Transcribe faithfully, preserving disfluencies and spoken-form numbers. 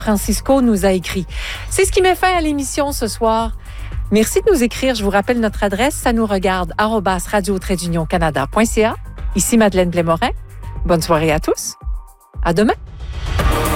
Francisco nous a écrit. C'est ce qui met fin à l'émission ce soir. Merci de nous écrire. Je vous rappelle notre adresse, ça nous regarde, arobase radio trait d'union canada point c a. Ici Madeleine Blais-Morin. Bonne soirée à tous. À demain.